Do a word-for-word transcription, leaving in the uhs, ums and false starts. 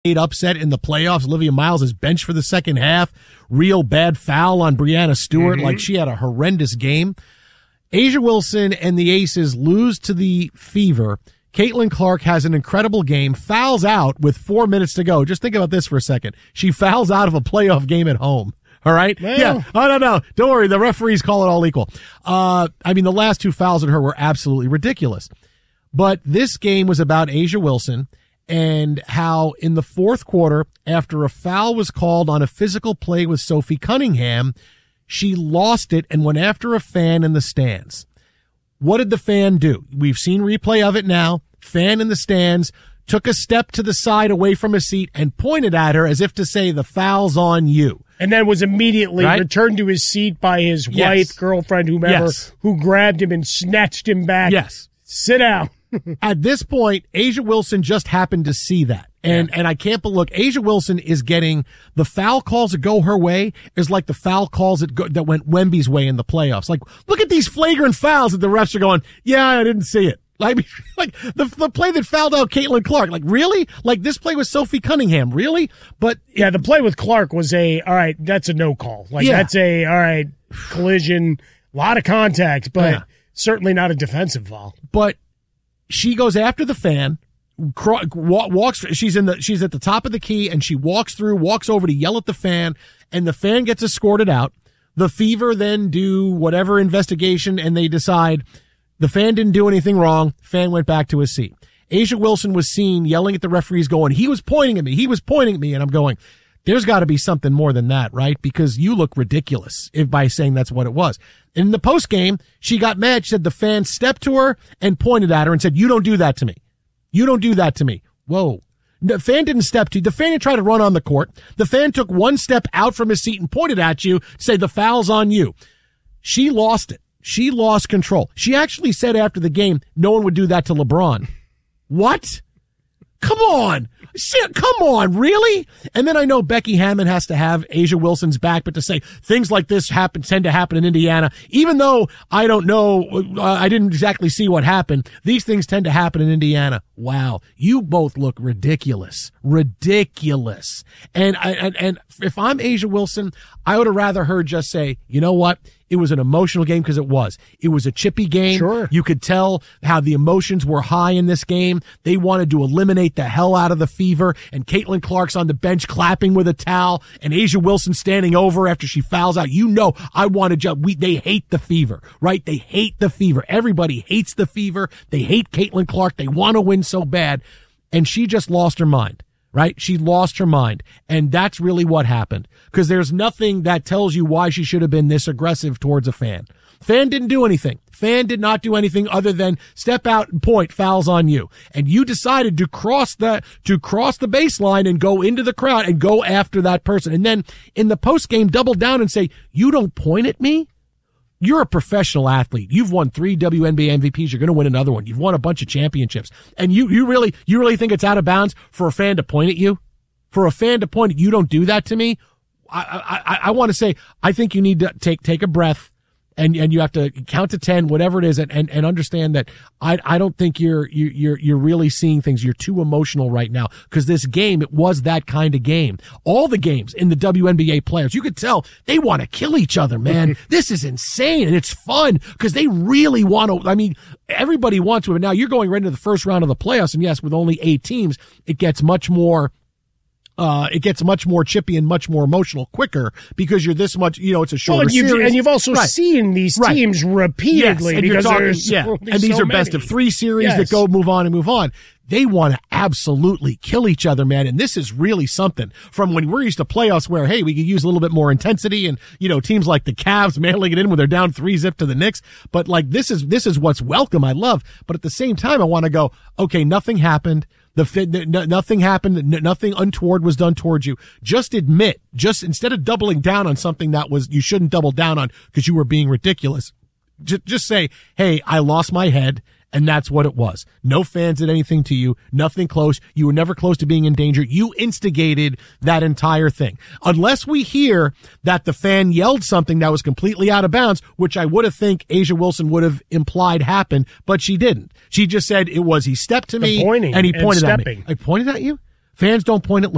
upset in the playoffs. Olivia Miles is benched for the second half. Real bad foul on Brianna Stewart. Mm-hmm. Like she had a horrendous game. A'ja Wilson and the Aces lose to the Fever. Caitlin Clark has an incredible game, fouls out with four minutes to go. Just think about this for a second. She fouls out of a playoff game at home. All right? Well, yeah. Oh, no, no. Don't worry. The referees call it all equal. Uh, I mean, the last two fouls on her were absolutely ridiculous. But this game was about A'ja Wilson and how in the fourth quarter, after a foul was called on a physical play with Sophie Cunningham, she lost it and went after a fan in the stands. What did the fan do? We've seen replay of it now. Fan in the stands took a step to the side away from his seat and pointed at her as if to say, the foul's on you. And then was immediately right? returned to his seat by his yes. wife, girlfriend, whomever, yes. who grabbed him and snatched him back. Yes. Sit down. At this point, A'ja Wilson just happened to see that. And, yeah. and I can't believe, look, A'ja Wilson is getting the foul calls that go her way is like the foul calls that go, that went Wemby's way in the playoffs. Like, look at these flagrant fouls that the refs are going, yeah, I didn't see it. Like, like the, the play that fouled out Caitlin Clark. Like, really? Like this play with Sophie Cunningham. Really? But yeah, the play with Clark was a, all right, that's a no call. Like yeah. that's a, all right, collision, a lot of contact, but yeah. certainly not a defensive foul. But she goes after the fan. Walks. She's in the. She's at the top of the key, and she walks through, walks over to yell at the fan, and the fan gets escorted out. The Fever then do whatever investigation, and they decide the fan didn't do anything wrong. Fan went back to his seat. A'ja Wilson was seen yelling at the referees, going, "He was pointing at me. He was pointing at me," and I'm going, "There's got to be something more than that, right? Because you look ridiculous if by saying that's what it was." In the post game, she got mad. She said the fan stepped to her and pointed at her and said, "You don't do that to me. You don't do that to me." Whoa. The fan didn't step to you. The fan didn't try to run on the court. The fan took one step out from his seat and pointed at you to say the foul's on you. She lost it. She lost control. She actually said after the game, no one would do that to LeBron. What? Come on. Shit, come on, really? And then I know Becky Hammon has to have A'ja Wilson's back, but to say things like this happen tend to happen in Indiana, even though I don't know, uh, I didn't exactly see what happened, these things tend to happen in Indiana. Wow, you both look ridiculous, ridiculous. And I, and, and if I'm A'ja Wilson, I would have rather her just say, you know what? It was an emotional game because it was. It was a chippy game. Sure. You could tell how the emotions were high in this game. They wanted to eliminate the hell out of the Fever, and Caitlin Clark's on the bench clapping with a towel, and A'ja Wilson standing over after she fouls out. You know, I wanted to, we, they hate the Fever, right? They hate the Fever. Everybody hates the Fever. They hate Caitlin Clark. They want to win so bad. And she just lost her mind. Right? She lost her mind. And that's really what happened. Because there's nothing that tells you why she should have been this aggressive towards a fan. Fan didn't do anything. Fan did not do anything other than step out and point, fouls on you. And you decided to cross the, to cross the baseline and go into the crowd and go after that person. And then in the post game, double down and say, you don't point at me? You're a professional athlete. You've won three W N B A M V Ps. You're going to win another one. You've won a bunch of championships. And you, you really, you really think it's out of bounds for a fan to point at you? For a fan to point at you, don't do that to me? I, I, I want to say, I think you need to take, take a breath. And, and you have to count to ten, whatever it is, and, and, and understand that I, I don't think you're, you, you're, you're really seeing things. You're too emotional right now. Cause this game, it was that kind of game. All the games in the W N B A players, you could tell they want to kill each other, man. This is insane. And it's fun because they really want to, I mean, everybody wants to, but now you're going right into the first round of the playoffs. And yes, with only eight teams, it gets much more, Uh, it gets much more chippy and much more emotional quicker because you're this much, you know, it's a shorter well, and you've, series. And you've also right. seen these right. teams repeatedly. Yes, and because you're talking, there's yeah. And these so are many. best of three series yes. that go move on and move on. They want to absolutely kill each other, man. And this is really something from when we're used to playoffs where, hey, we could use a little bit more intensity and, you know, teams like the Cavs mailing it in when they're down three zip to the Knicks. But like, this is, this is what's welcome. I love. But at the same time, I want to go, okay, nothing happened. The fit, nothing happened. Nothing untoward was done towards you. Just admit, just instead of doubling down on something that was, you shouldn't double down on because you were being ridiculous. Just, just say, hey, I lost my head. And that's what it was. No fans did anything to you. Nothing close. You were never close to being in danger. You instigated that entire thing. Unless we hear that the fan yelled something that was completely out of bounds, which I would have think A'ja Wilson would have implied happened, but she didn't. She just said it was, he stepped to the me pointing and he pointed and at stepping. me. I pointed at you? Fans don't point at